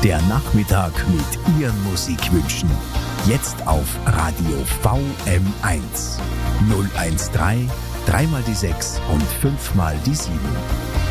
Der Nachmittag mit Ihren Musikwünschen. Jetzt auf Radio VM1. 013 3 mal die 6 und 5 mal die 7.